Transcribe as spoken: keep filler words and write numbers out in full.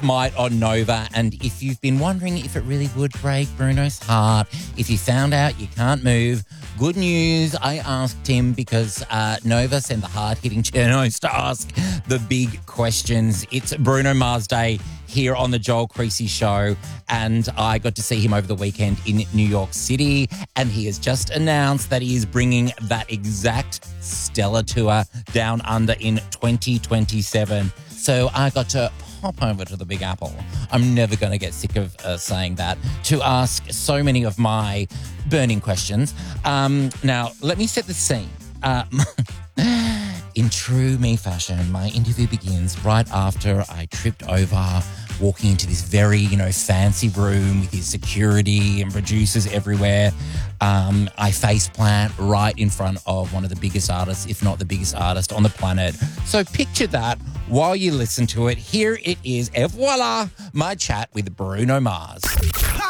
last night on Nova, and if you've been wondering if it really would break Bruno's heart, if you found out you can't move, good news, I asked him because uh, Nova sent the hard-hitting journos to ask the big questions. It's Bruno Mars Day here on the Joel Creasy Show, and I got to see him over the weekend in New York City, and he has just announced that he is bringing that exact Stella tour down under in twenty twenty-seven. So I got to pop over to the Big Apple. I'm never going to get sick of uh, saying that, to ask so many of my burning questions. Um, now, let me set the scene. Uh, in true me fashion, my interview begins right after I tripped over walking into this very, you know, fancy room with his security and producers everywhere. Um, I face plant right in front of one of the biggest artists, if not the biggest artist on the planet. So picture that while you listen to it. Here it is. Et voila, my chat with Bruno Mars.